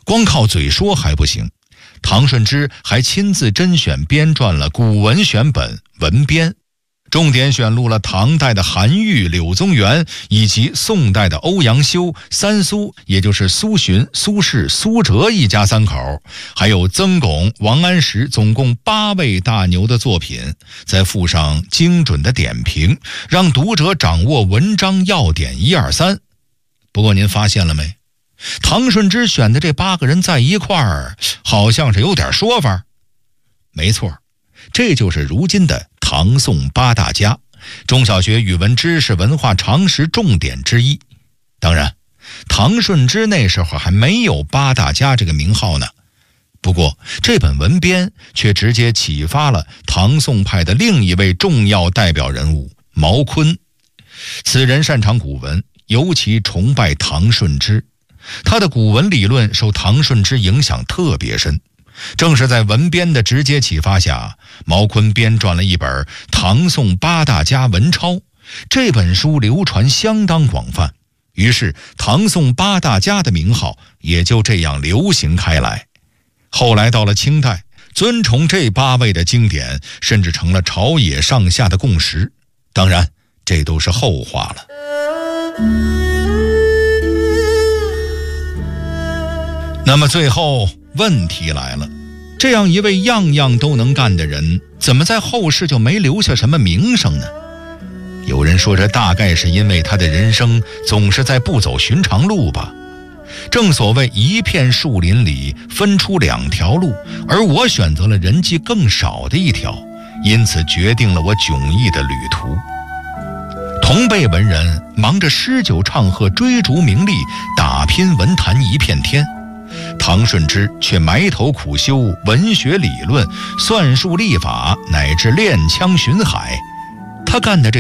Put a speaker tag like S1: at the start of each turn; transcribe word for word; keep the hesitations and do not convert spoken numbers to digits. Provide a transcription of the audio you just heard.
S1: 光靠嘴说还不行，唐顺之还亲自甄选编撰了古文选本《文编》，重点选录了唐代的韩愈、柳宗元以及宋代的欧阳修、三苏，也就是苏洵、苏轼、苏辙一家三口，还有曾巩、王安石，总共八位大牛的作品，再附上精准的点评，让读者掌握文章要点一二三。不过您发现了没？唐顺之选的这八个人在一块儿，好像是有点说法。没错，这就是如今的唐宋八大家，中小学语文知识文化常识重点之一。当然，唐顺之那时候还没有八大家这个名号呢。不过这本文编却直接启发了唐宋派的另一位重要代表人物毛坤。此人擅长古文，尤其崇拜唐顺之，他的古文理论受唐顺之影响特别深。正是在文编的直接启发下，毛坤编撰了一本《唐宋八大家文钞》，这本书流传相当广泛，于是唐宋八大家的名号也就这样流行开来。后来到了清代，尊崇这八位的经典甚至成了朝野上下的共识，当然这都是后话了。那么最后问题来了，这样一位样样都能干的人，怎么在后世就没留下什么名声呢？有人说这大概是因为他的人生总是在不走寻常路吧。正所谓一片树林里分出两条路，而我选择了人迹更少的一条，因此决定了我迥异的旅途。同辈文人忙着诗酒唱和，追逐名利，打拼文坛一片天，唐顺之却埋头苦修文学理论、算术历法，乃至练枪巡海。他干的这